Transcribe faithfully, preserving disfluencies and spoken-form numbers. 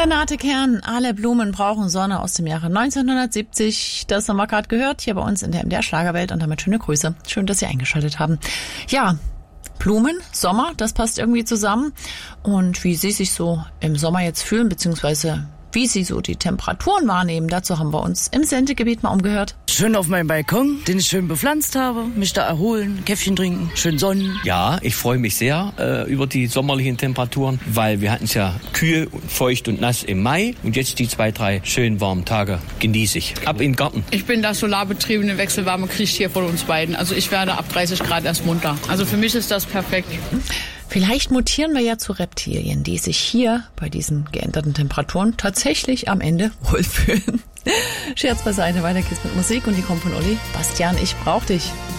Renate Kern, alle Blumen brauchen Sonne aus dem Jahre neunzehnhundertsiebzig. Das haben wir gerade gehört hier bei uns in der M D R-Schlagerwelt und damit schöne Grüße. Schön, dass Sie eingeschaltet haben. Ja, Blumen, Sommer, das passt irgendwie zusammen. Und wie Sie sich so im Sommer jetzt fühlen, beziehungsweise wie Sie so die Temperaturen wahrnehmen, dazu haben wir uns im Sendegebiet mal umgehört. Schön auf meinem Balkon, den ich schön bepflanzt habe, mich da erholen, Käffchen trinken, schön sonnen. Ja, ich freue mich sehr äh, über die sommerlichen Temperaturen, weil wir hatten es ja kühl, feucht und nass im Mai und jetzt die zwei, drei schön warmen Tage genieße ich. Ab in den Garten. Ich bin das solarbetriebene wechselwarme Kriechtier von uns beiden. Also ich werde ab dreißig Grad erst munter. Also für mich ist das perfekt. Vielleicht mutieren wir ja zu Reptilien, die sich hier bei diesen geänderten Temperaturen tatsächlich am Ende wohlfühlen. Scherz beiseite, weiter geht's mit Musik und die kommt von Uli. Bastian, ich brauch dich.